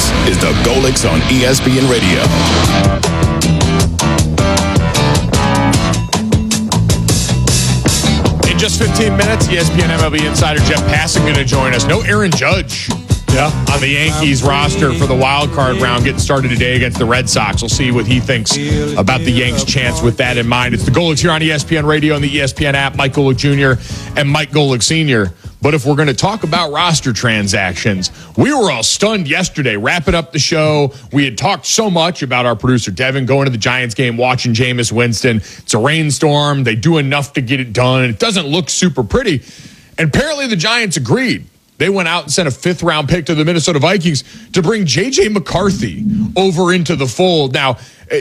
is the Golics on ESPN Radio. In just 15 minutes, ESPN MLB insider Jeff Passan going to join us. No Aaron Judge on the Yankees roster for the wild card round getting started today against the Red Sox. We'll see what he thinks about the Yanks' chance with that in mind. It's the Golics here on ESPN Radio and the ESPN app. Mike Golic Jr. and Mike Golic Sr. But if we're going to talk about roster transactions, we were all stunned yesterday. Wrapping up the show, we had talked so much about our producer Devin going to the Giants game, watching Jameis Winston. It's a rainstorm. They do enough to get it done. It doesn't look super pretty. And apparently the Giants agreed. They went out and sent a 5th-round pick to the Minnesota Vikings to bring J.J. McCarthy over into the fold. Now,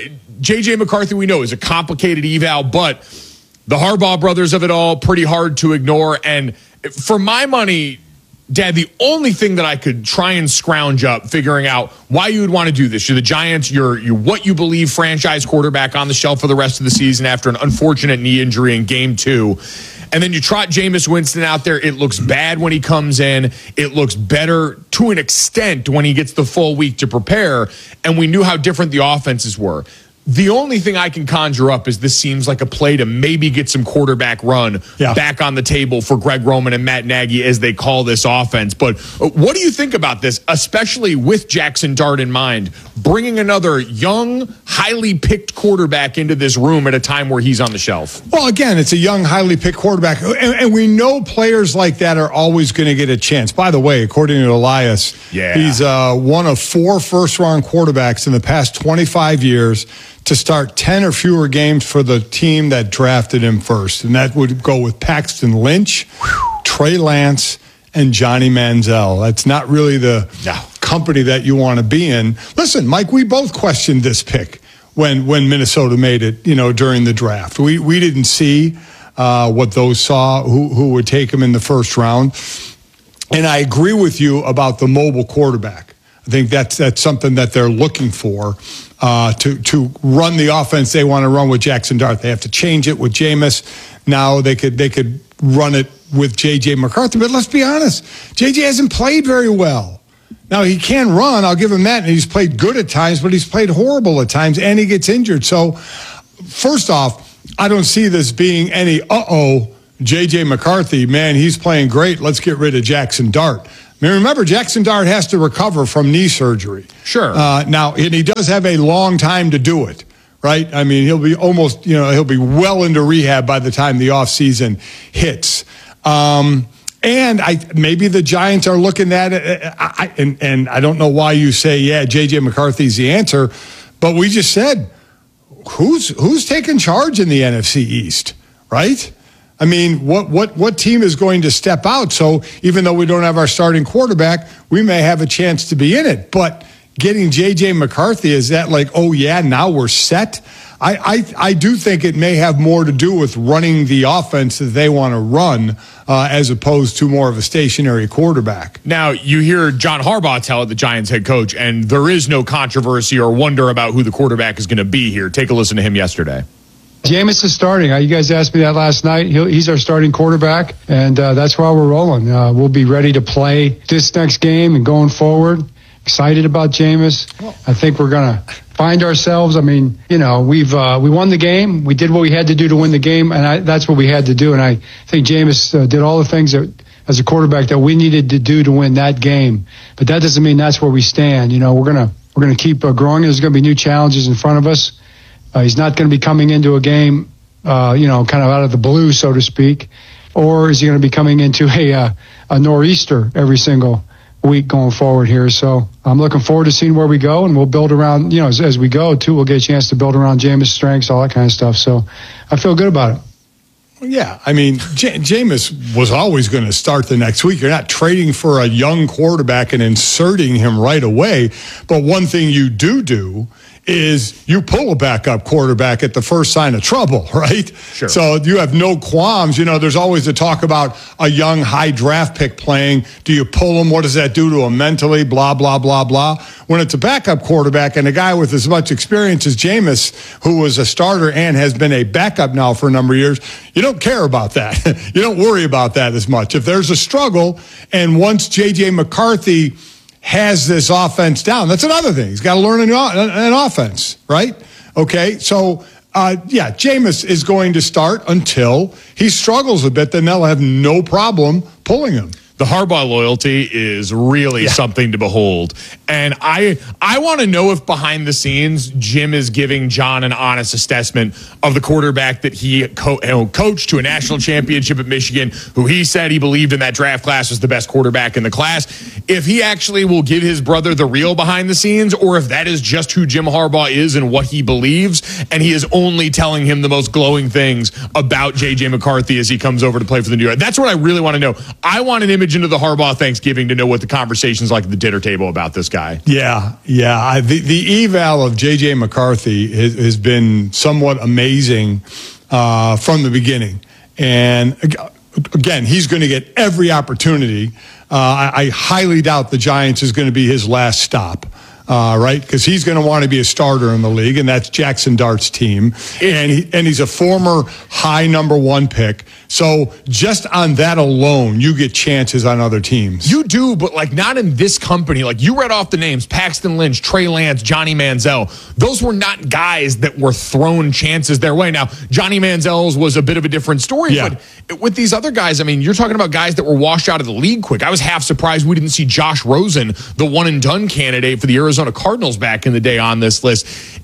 J.J. McCarthy, we know, is a complicated eval, but the Harbaugh brothers of it all, pretty hard to ignore. And for my money, Dad, the only thing that I could try and scrounge up figuring out why you would want to do this. You're the Giants. You're what you believe franchise quarterback on the shelf for the rest of the season after an unfortunate knee injury in Game 2. And then you trot Jameis Winston out there. It looks bad when he comes in. It looks better to an extent when he gets the full week to prepare. And we knew how different the offenses were. The only thing I can conjure up is this seems like a play to maybe get some quarterback run back on the table for Greg Roman and Matt Nagy as they call this offense. But what do you think about this, especially with Jackson Dart in mind, bringing another young, highly picked quarterback into this room at a time where he's on the shelf? Well, again, it's a young, highly picked quarterback. And we know players like that are always going to get a chance. By the way, according to Elias, he's one of 4 first-round quarterbacks in the past 25 years to start 10 or fewer games for the team that drafted him first. And that would go with Paxton Lynch, Trey Lance, and Johnny Manziel. That's not really the company that you want to be in. Listen, Mike, we both questioned this pick when Minnesota made it, during the draft. We didn't see what those saw, who would take him in the first round. And I agree with you about the mobile quarterback. I think that's something that they're looking for to run the offense they want to run with Jackson Dart. They have to change it with Jameis. Now they could run it with J.J. McCarthy. But let's be honest, J.J. hasn't played very well. Now, he can run. I'll give him that. And he's played good at times, but he's played horrible at times, and he gets injured. So, first off, I don't see this being any, J.J. McCarthy, man, he's playing great. Let's get rid of Jackson Dart. I mean, remember, Jackson Dart has to recover from knee surgery. Sure. Now, and he does have a long time to do it, right? I mean, he'll be almost, he'll be well into rehab by the time the offseason hits. And maybe the Giants are looking at it, and I don't know why you say, J.J. McCarthy's the answer, but we just said, who's taking charge in the NFC East, right? I mean, what team is going to step out? So even though we don't have our starting quarterback, we may have a chance to be in it. But getting J.J. McCarthy, is that like, now we're set? I do think it may have more to do with running the offense that they want to run as opposed to more of a stationary quarterback. Now, you hear John Harbaugh tell it, the Giants head coach, and there is no controversy or wonder about who the quarterback is going to be here. Take a listen to him yesterday. Jameis is starting. You guys asked me that last night. He's our starting quarterback, and that's why we're rolling. We'll be ready to play this next game and going forward. Excited about Jameis. I think we're going to find ourselves. I mean, we won the game. We did what we had to do to win the game, and that's what we had to do. And I think Jameis did all the things that, as a quarterback, that we needed to do to win that game. But that doesn't mean that's where we stand. We're going to keep growing. There's going to be new challenges in front of us. He's not going to be coming into a game, kind of out of the blue, so to speak, or is he going to be coming into a nor'easter every single week going forward here? So I'm looking forward to seeing where we go, and we'll build around, as we go too. We'll get a chance to build around Jameis' strengths, all that kind of stuff. So I feel good about it. Yeah, I mean, Jameis was always going to start the next week. You're not trading for a young quarterback and inserting him right away. But one thing you do is you pull a backup quarterback at the first sign of trouble, right? Sure. So you have no qualms. There's always the talk about a young high draft pick playing. Do you pull him? What does that do to him mentally? Blah, blah, blah, blah. When it's a backup quarterback and a guy with as much experience as Jameis, who was a starter and has been a backup now for a number of years, you don't care about that. You don't worry about that as much. If there's a struggle, and once J.J. McCarthy has this offense down. That's another thing. He's got to learn an offense, right? Okay, so Jameis is going to start until he struggles a bit. Then they'll have no problem pulling him. The Harbaugh loyalty is really something to behold. And I want to know if behind the scenes, Jim is giving John an honest assessment of the quarterback that he coached to a national championship at Michigan, who he said he believed in that draft class was the best quarterback in the class. If he actually will give his brother the real behind the scenes, or if that is just who Jim Harbaugh is and what he believes, and he is only telling him the most glowing things about J.J. McCarthy as he comes over to play for the New York. That's what I really want to know. I want an image into the Harbaugh Thanksgiving to know what the conversation's like at the dinner table about this guy. Yeah. The eval of J.J. McCarthy has been somewhat amazing from the beginning. And again, he's going to get every opportunity. I highly doubt the Giants is going to be his last stop. Right? Because he's going to want to be a starter in the league, and that's Jackson Dart's team. And he's a former high number 1 pick. So just on that alone, you get chances on other teams. You do, but like not in this company. Like you read off the names, Paxton Lynch, Trey Lance, Johnny Manziel. Those were not guys that were thrown chances their way. Now, Johnny Manziel's was a bit of a different story, but with these other guys, I mean, you're talking about guys that were washed out of the league quick. I was half surprised we didn't see Josh Rosen, the one and done candidate for the Arizona Cardinals back in the day on this list.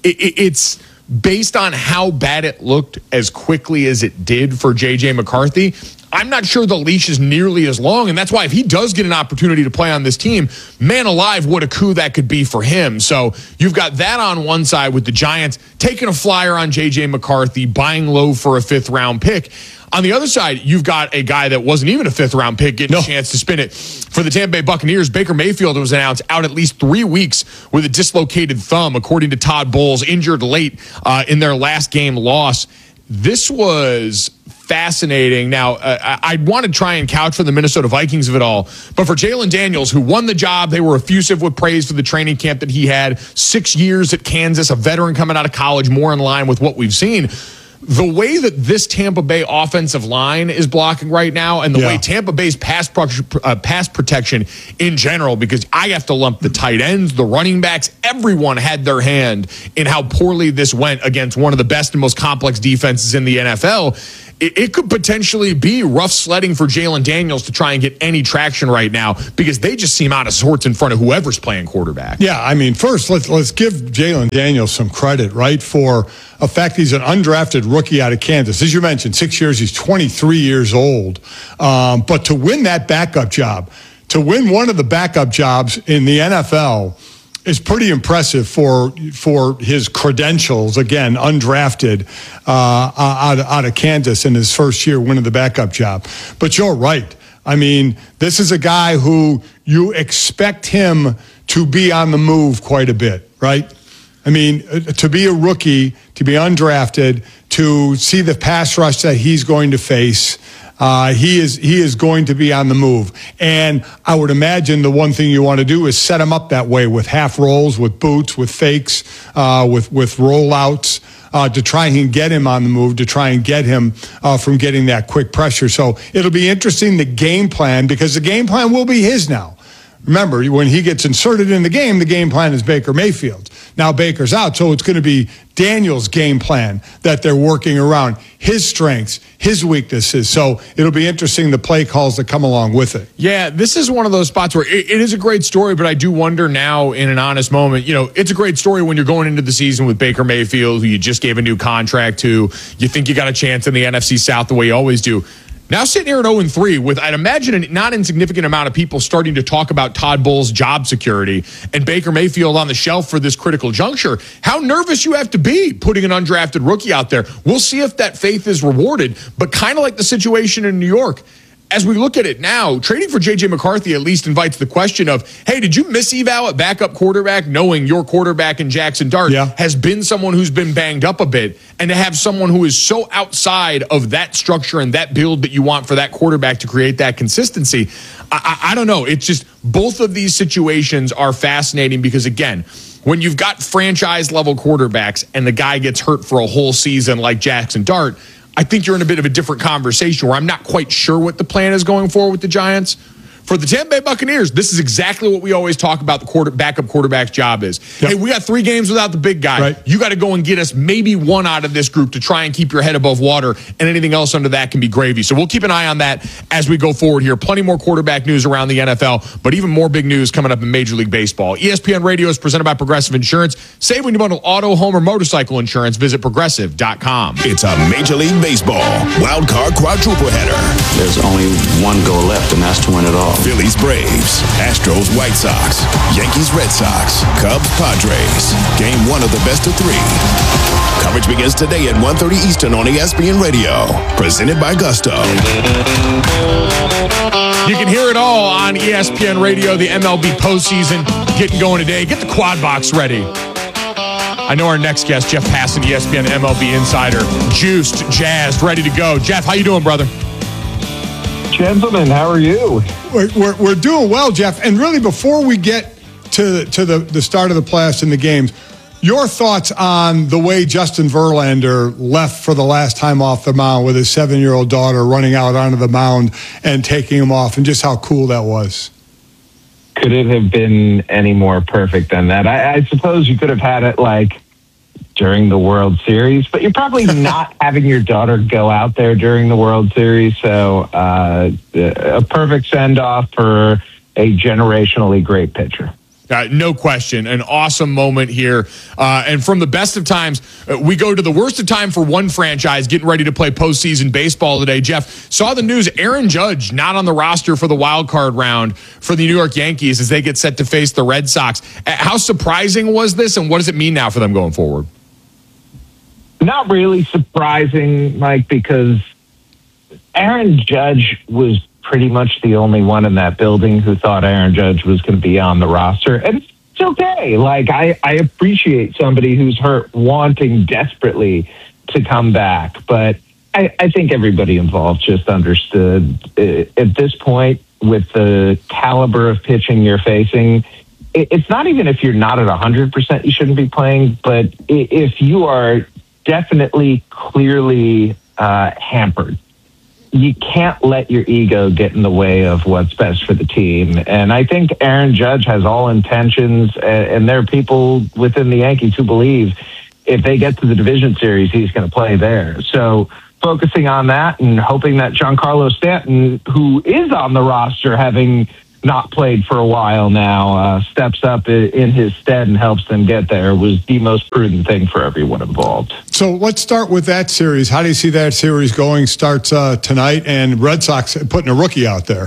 It's based on how bad it looked as quickly as it did for J.J. McCarthy. I'm not sure the leash is nearly as long, and that's why if he does get an opportunity to play on this team, man alive, what a coup that could be for him. So you've got that on one side with the Giants taking a flyer on J.J. McCarthy, buying low for a 5th-round pick. On the other side, you've got a guy that wasn't even a 5th-round pick getting a chance to spin it. For the Tampa Bay Buccaneers, Baker Mayfield was announced out at least 3 weeks with a dislocated thumb, according to Todd Bowles, injured late in their last game loss. This was fascinating. Now, I want to try and couch for the Minnesota Vikings of it all, but for Jalen Daniels, who won the job, they were effusive with praise for the training camp that he had. 6 years at Kansas, a veteran coming out of college, more in line with what we've seen. The way that this Tampa Bay offensive line is blocking right now, and the way Tampa Bay's pass protection in general, because I have to lump the tight ends, the running backs, everyone had their hand in how poorly this went against one of the best and most complex defenses in the NFL. It could potentially be rough sledding for Jalen Daniels to try and get any traction right now, because they just seem out of sorts in front of whoever's playing quarterback. Yeah, I mean, first, let's give Jalen Daniels some credit, right, for a fact he's an undrafted rookie out of Kansas. As you mentioned, 6 years, he's 23 years old. But to win that backup job, to win one of the backup jobs in the NFL is pretty impressive for his credentials. Again, undrafted out of Kansas in his first year winning the backup job. But you're right. I mean, this is a guy who you expect him to be on the move quite a bit, right? I mean, to be a rookie, to be undrafted, to see the pass rush that he's going to face, he is going to be on the move. And I would imagine the one thing you want to do is set him up that way with half rolls, with boots, with fakes, with rollouts, to try and get him on the move, to try and get him from getting that quick pressure. So it'll be interesting, the game plan, because the game plan will be his now. Remember, when he gets inserted in the game plan is Baker Mayfield. Now Baker's out, so it's going to be Daniel's game plan that they're working around, his strengths, his weaknesses. So it'll be interesting, the play calls that come along with it. Yeah, this is one of those spots where it is a great story, but I do wonder now, in an honest moment, it's a great story when you're going into the season with Baker Mayfield, who you just gave a new contract to. You think you got a chance in the NFC South the way you always do. Now sitting here at 0-3 with, I'd imagine, a not insignificant amount of people starting to talk about Todd Bowles' job security and Baker Mayfield on the shelf for this critical juncture, how nervous you have to be putting an undrafted rookie out there. We'll see if that faith is rewarded, but kind of like the situation in New York, as we look at it now, trading for J.J. McCarthy at least invites the question of, hey, did you miseval at backup quarterback, knowing your quarterback in Jackson Dart has been someone who's been banged up a bit, and to have someone who is so outside of that structure and that build that you want for that quarterback to create that consistency? I don't know. It's just both of these situations are fascinating because, again, when you've got franchise-level quarterbacks and the guy gets hurt for a whole season like Jackson Dart, I think you're in a bit of a different conversation where I'm not quite sure what the plan is going forward with the Giants. For the Tampa Bay Buccaneers, this is exactly what we always talk about the backup quarterback's job is. Yep. Hey, we got 3 games without the big guy. Right. You got to go and get us maybe 1 out of this group to try and keep your head above water, and anything else under that can be gravy. So we'll keep an eye on that as we go forward here. Plenty more quarterback news around the NFL, but even more big news coming up in Major League Baseball. ESPN Radio is presented by Progressive Insurance. Save when you bundle auto, home, or motorcycle insurance. Visit Progressive.com. It's a Major League Baseball wild card quadruple header. There's only one goal left, and that's to win it all. Phillies, Braves, Astros, White Sox, Yankees, Red Sox, Cubs, Padres. Game 1 of the best of 3. Coverage begins today at 1:30 Eastern on ESPN Radio. Presented by Gusto. You can hear it all on ESPN Radio. The MLB postseason getting going today. Get the quad box ready. I know our next guest, Jeff Passan, ESPN MLB insider, juiced, jazzed, ready to go. Jeff, how you doing, brother? Gentlemen, how are you? We're doing well, Jeff. And really, before we get to the start of the playoffs and the games, your thoughts on the way Justin Verlander left for the last time off the mound with his 7-year-old daughter running out onto the mound and taking him off, and just how cool that was. Could it have been any more perfect than that? I suppose you could have had it like during the World Series, but you're probably not having your daughter go out there during the World Series. So a perfect send-off for a generationally great pitcher. No question. An awesome moment here. And from the best of times, we go to the worst of time for one franchise getting ready to play postseason baseball today. Jeff, saw the news, Aaron Judge not on the roster for the wild card round for the New York Yankees as they get set to face the Red Sox. How surprising was this, and what does it mean now for them going forward? Not really surprising, Mike, because Aaron Judge was pretty much the only one in that building who thought Aaron Judge was going to be on the roster. And it's okay. Like, I appreciate somebody who's hurt wanting desperately to come back. But I think everybody involved just understood at this point, with the caliber of pitching you're facing, it's not even if you're not at 100% you shouldn't be playing, but if you are definitely clearly hampered, you can't let your ego get in the way of what's best for the team. And I think Aaron Judge has all intentions, and there are people within the Yankees who believe if they get to the division series, he's going to play there. So focusing on that and hoping that Giancarlo Stanton, who is on the roster having not played for a while now, steps up in his stead and helps them get there, was the most prudent thing for everyone involved. So let's start with that series. How do you see that series going? Starts tonight, and Red Sox putting a rookie out there.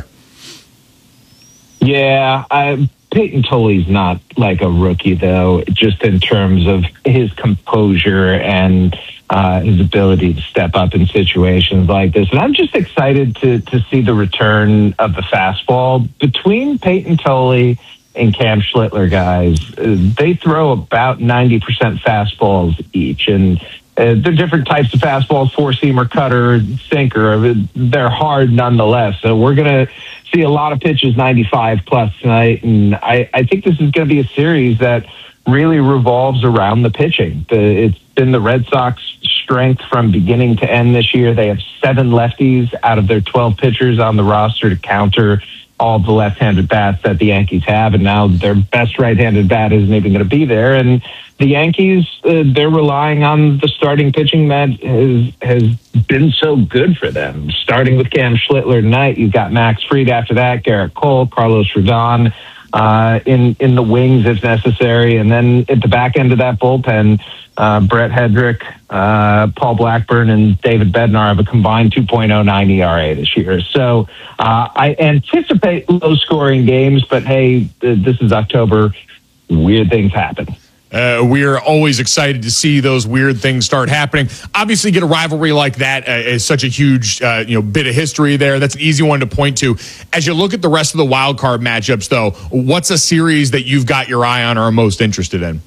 Yeah, Peyton Tully's not like a rookie, though, just in terms of his composure and his ability to step up in situations like this. And I'm just excited to see the return of the fastball. Between Peyton Tully and Cam Schlittler, guys, they throw about 90% fastballs each. And they're different types of fastballs, four-seamer, cutter, sinker. They're hard nonetheless. So we're going to see a lot of pitches 95-plus tonight. And I think this is going to be a series that really revolves around the pitching. It's been the Red Sox strength from beginning to end this year. They have 7 lefties out of their 12 pitchers on the roster to counter all the left-handed bats that the Yankees have, and now their best right-handed bat isn't even going to be there. And the Yankees, they're relying on the starting pitching that has been so good for them. Starting with Cam Schlittler tonight, you've got Max Fried after that, Garrett Cole, Carlos Rodon in the wings if necessary, and then at the back end of that bullpen, Brett Hedrick, Paul Blackburn, and David Bednar have a combined 2.09 ERA this year. So I anticipate low-scoring games, but hey, this is October. Weird things happen. We're always excited to see those weird things start happening. Obviously, get a rivalry like that is such a huge bit of history there. That's an easy one to point to. As you look at the rest of the wild card matchups, though, what's a series that you've got your eye on or are most interested in?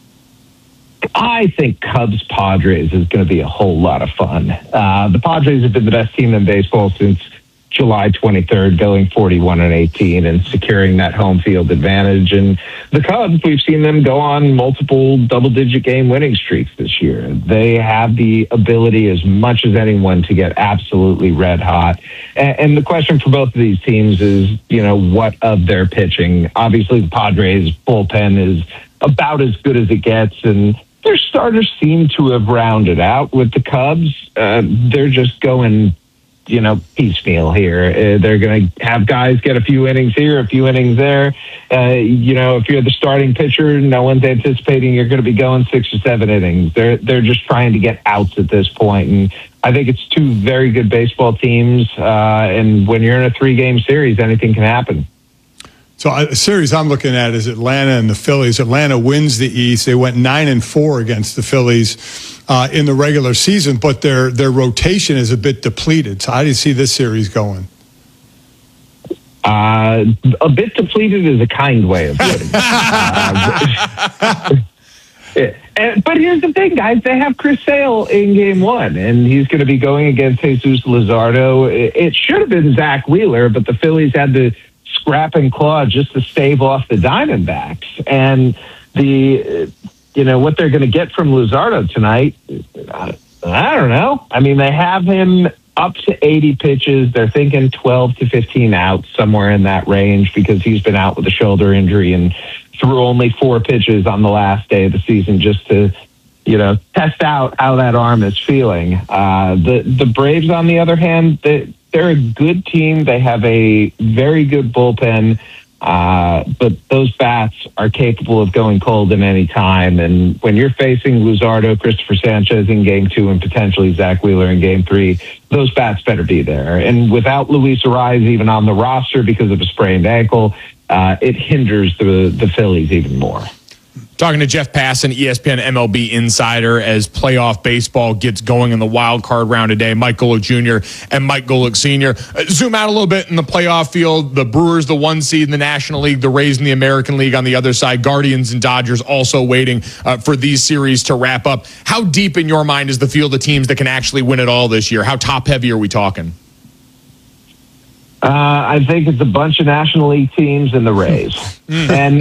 I think Cubs-Padres is going to be a whole lot of fun. The Padres have been the best team in baseball since July 23rd, going 41-18 and securing that home field advantage. And the Cubs, we've seen them go on multiple double-digit game winning streaks this year. They have the ability, as much as anyone, to get absolutely red hot. And the question for both of these teams is, what of their pitching? Obviously, the Padres' bullpen is about as good as it gets, and their starters seem to have rounded out. With the Cubs, they're just going piecemeal here. They're going to have guys get a few innings here, a few innings there. If you're the starting pitcher, no one's anticipating you're going to be going 6 or 7 innings. They're just trying to get outs at this point. And I think it's two very good baseball teams. And when you're in a 3-game series, anything can happen. So a series I'm looking at is Atlanta and the Phillies. Atlanta wins the East. They went 9-4 against the Phillies in the regular season, but their rotation is a bit depleted. So how do you see this series going? A bit depleted is a kind way of putting it. But here's the thing, guys. They have Chris Sale in game 1, and he's going to be going against Jesus Luzardo. It should have been Zach Wheeler, but the Phillies had to scrap and claw just to stave off the Diamondbacks. And what they're going to get from Luzardo tonight, I don't know. I mean, they have him up to 80 pitches. They're thinking 12 to 15 outs, somewhere in that range, because he's been out with a shoulder injury and threw only 4 pitches on the last day of the season just to, test out how that arm is feeling. The Braves, on the other hand, they're a good team. They have a very good bullpen, but those bats are capable of going cold at any time. And when you're facing Luzardo, Christopher Sanchez in game 2, and potentially Zach Wheeler in game 3, those bats better be there. And without Luis Arraez even on the roster because of a sprained ankle, it hinders the Phillies even more. Talking to Jeff Passan, ESPN MLB insider, as playoff baseball gets going in the wild card round today. Mike Golic Jr. and Mike Golic Sr. Zoom out a little bit in the playoff field. The Brewers, the 1 seed in the National League, the Rays in the American League on the other side. Guardians and Dodgers also waiting for these series to wrap up. How deep in your mind is the field of teams that can actually win it all this year? How top heavy are we talking? I think it's a bunch of National League teams and the Rays. And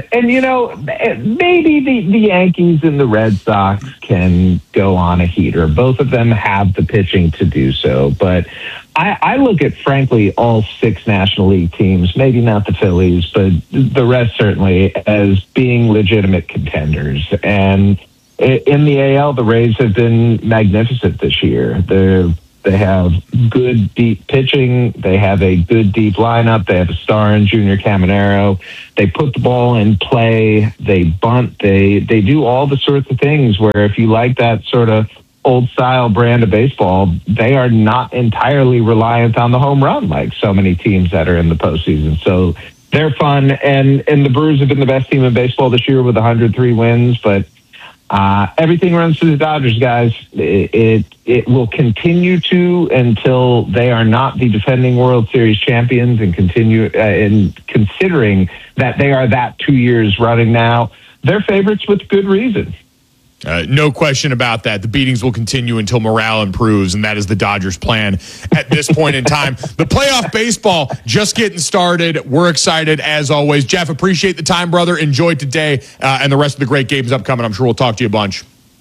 maybe the Yankees and the Red Sox can go on a heater. Both of them have the pitching to do so. But I look at, frankly, all 6 National League teams, maybe not the Phillies, but the rest certainly, as being legitimate contenders. And in the AL, the Rays have been magnificent this year. They have good, deep pitching. They have a good, deep lineup. They have a star in Junior Caminero. They put the ball in play. They bunt. They do all the sorts of things where if you like that sort of old-style brand of baseball, they are not entirely reliant on the home run like so many teams that are in the postseason. So they're fun. And the Brewers have been the best team in baseball this year with 103 wins, but everything runs to the Dodgers, guys. It will continue to until they are not the defending World Series champions, and continue in considering that they are that 2 years running now. They're favorites with good reason. No question about that. The beatings will continue until morale improves, and that is the Dodgers' plan at this point in time. The playoff baseball just getting started. We're excited, as always. Jeff, appreciate the time, brother. Enjoy today and the rest of the great games upcoming. I'm sure we'll talk to you a bunch.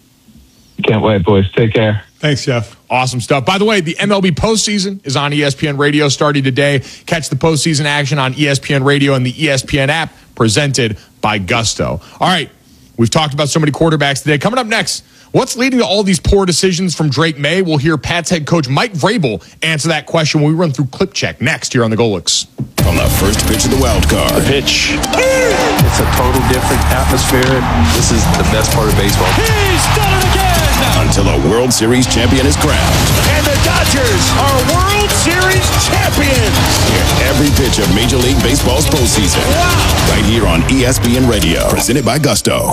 Can't wait, boys. Take care. Thanks, Jeff. Awesome stuff. By the way, the MLB postseason is on ESPN Radio starting today. Catch the postseason action on ESPN Radio and the ESPN app, presented by Gusto. All right. We've talked about so many quarterbacks today. Coming up next, what's leading to all these poor decisions from Drake May? We'll hear Pats head coach Mike Vrabel answer that question when we run through Clip Check next here on the Golics. From the first pitch of the wild card. The pitch. It's a total different atmosphere. This is the best part of baseball. He's done it again! Until a World Series champion is crowned. And the Dodgers are World Series champions! Hear every pitch of Major League Baseball's postseason. Wow! Right here on ESPN Radio. Presented by Gusto.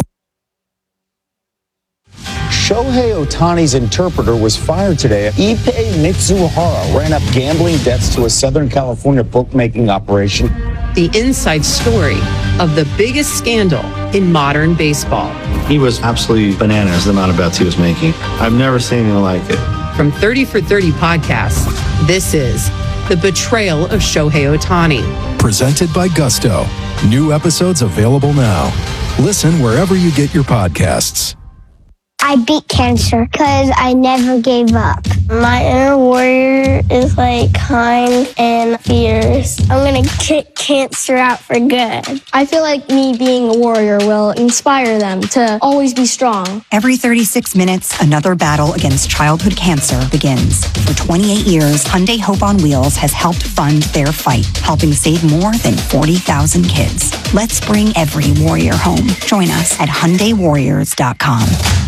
Shohei Ohtani's interpreter was fired today. Ippei Mitsuhara ran up gambling debts to a Southern California bookmaking operation. The inside story of the biggest scandal in modern baseball. He was absolutely bananas, the amount of bets he was making. I've never seen anything like it. From 30 for 30 podcasts, this is the betrayal of Shohei Ohtani. Presented by Gusto. New episodes available now. Listen wherever you get your podcasts. I beat cancer because I never gave up. My inner warrior is kind and fierce. I'm going to kick cancer out for good. I feel like me being a warrior will inspire them to always be strong. Every 36 minutes, another battle against childhood cancer begins. For 28 years, Hyundai Hope on Wheels has helped fund their fight, helping save more than 40,000 kids. Let's bring every warrior home. Join us at HyundaiWarriors.com.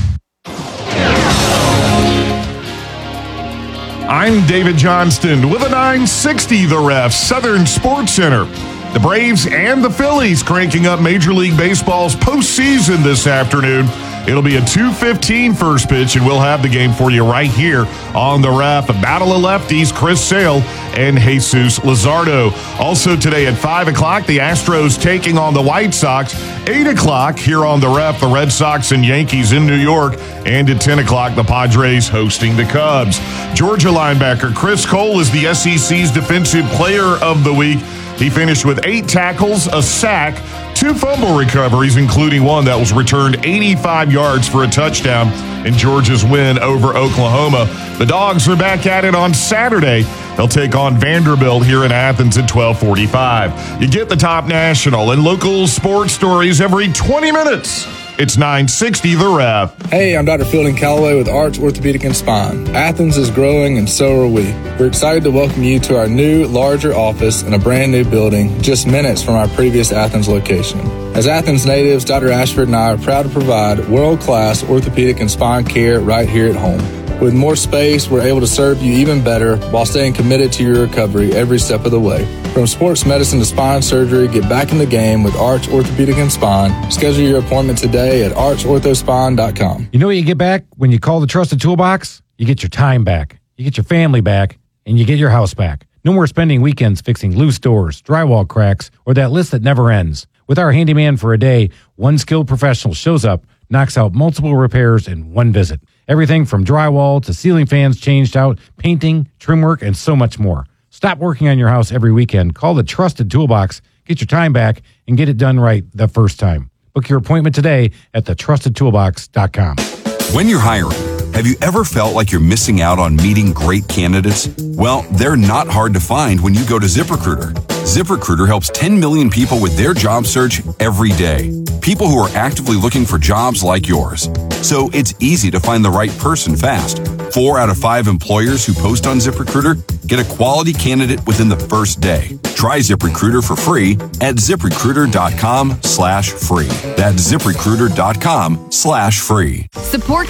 I'm David Johnston with a 960 The Ref, Southern Sports Center. The Braves and the Phillies cranking up Major League Baseball's postseason this afternoon. It'll be a 2:15 first pitch, and we'll have the game for you right here on The Ref. A battle of lefties, Chris Sale and Jesus Luzardo. Also today at 5 o'clock, the Astros taking on the White Sox. 8 o'clock here on The Ref, the Red Sox and Yankees in New York. And at 10 o'clock, the Padres hosting the Cubs. Georgia linebacker Chris Cole is the SEC's Defensive Player of the Week. He finished with 8 tackles, a sack, 2 fumble recoveries, including one that was returned 85 yards for a touchdown in Georgia's win over Oklahoma. The Dogs are back at it on Saturday. They'll take on Vanderbilt here in Athens at 12:45. You get the top national and local sports stories every 20 minutes. It's 960 The Ref. Hey, I'm Dr. Fielding Calloway with Arch Orthopedic and Spine. Athens is growing and so are we. We're excited to welcome you to our new, larger office in a brand new building just minutes from our previous Athens location. As Athens natives, Dr. Ashford and I are proud to provide world-class orthopedic and spine care right here at home. With more space, we're able to serve you even better while staying committed to your recovery every step of the way. From sports medicine to spine surgery, get back in the game with Arch Orthopedic and Spine. Schedule your appointment today at archorthospine.com. You know what you get back when you call the Trusted Toolbox? You get your time back, you get your family back, and you get your house back. No more spending weekends fixing loose doors, drywall cracks, or that list that never ends. With our handyman for a day, one skilled professional shows up, knocks out multiple repairs in one visit. Everything from drywall to ceiling fans changed out, painting, trim work, and so much more. Stop working on your house every weekend. Call the Trusted Toolbox, get your time back, and get it done right the first time. Book your appointment today at thetrustedtoolbox.com. When you're hiring, have you ever felt like you're missing out on meeting great candidates? Well, they're not hard to find when you go to ZipRecruiter. ZipRecruiter helps 10 million people with their job search every day. People who are actively looking for jobs like yours. So it's easy to find the right person fast. 4 out of 5 employers who post on ZipRecruiter get a quality candidate within the first day. Try ZipRecruiter for free at ZipRecruiter.com/free. That's ZipRecruiter.com/free. Support